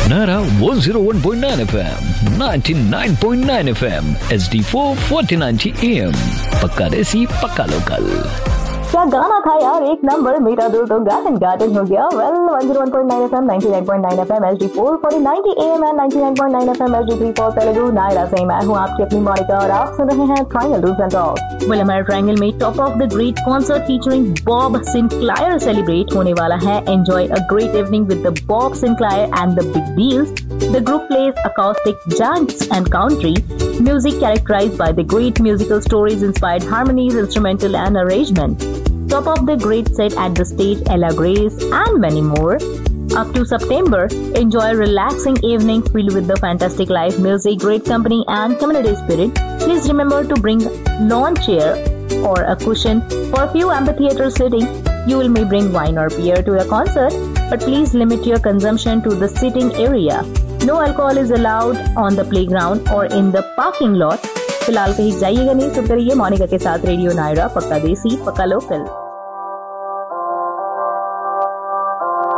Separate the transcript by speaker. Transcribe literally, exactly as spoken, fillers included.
Speaker 1: Nara one oh one point nine F M, ninety-nine point nine F M, H D four forty ninety A M. पक्का देसी पक्का local.
Speaker 2: क्या गाना था यार एक नंबर, मेरा दिल तो गार्डन गार्डन हो गया। Well one oh one point nine F M, ninety-nine point nine F M, H D four forty ninety A M and ninety-nine point nine F M, H D three for Telugu, Naira से मैं हूँ आपकी अपनी मोनिका और आप सुन रहे हैं triangle dos and talks. Well हमारे ट्रायंगल में top of the great concert featuring Bob सिंक्लायर celebrate होने वाला है। Enjoy a great evening with the Bob सिंक्लायर and the big deals. The group plays acoustic, jazz and country music characterized by the great musical stories, inspired harmonies, instrumental and arrangement. Top of the great set at the stage Ella Grace and many more. Up to September, enjoy a relaxing evening filled with the fantastic live music, great company and community spirit. Please remember to bring lawn chair or a cushion for a few amphitheater sitting. You will may bring wine or beer to the concert, but please limit your consumption to the sitting area. No alcohol is allowed on the playground or in the parking lot. फिलहाल कहीं जाइएगा नहीं, सुन करिए मोनिका के साथ radio Naira, पक्का देसी पक्का लोकल।